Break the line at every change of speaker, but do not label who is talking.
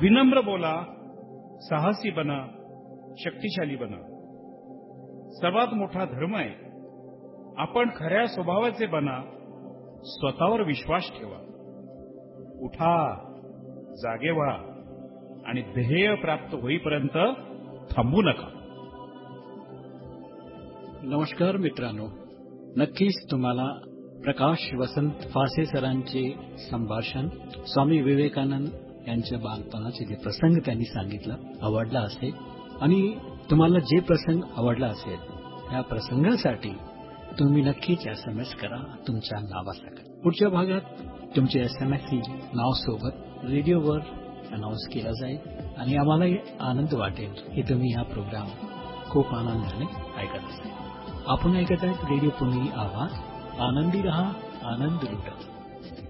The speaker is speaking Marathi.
विनम्र बोला, साहसी बना, शक्तिशाली बना. सर्वात मोठा धर्म आहे आपण खऱ्या स्वभावाचे बना, स्वतःवर विश्वास ठेवा. उठा, जागे व्हा आणि ध्येय प्राप्त होईपर्यंत थांबू नका.
नमस्कार मित्रांनो, नक्कीच तुम्हाला प्रकाश वसंत फासे सरांचे संभाषण स्वामी विवेकानंद यांच्या बालपणाचे जे प्रसंग त्यांनी सांगितलं आवडला असेल आणि तुम्हाला जे प्रसंग आवडला असेल त्या प्रसंगासाठी तुम्ही नक्कीच SMS करा तुमच्या नावासकट. पुढच्या भागात तुमचे SMS नाव सोबत रेडिओवर अनाउन्स केला जाईल आणि आम्हालाही आनंद वाटेल की तुम्ही हा प्रोग्राम खूप आनंदाने ऐकत असाल. आपण ऐकत आहेत रेडिओ पुणे आवाज. आनंदी रहा, आनंद लुटा.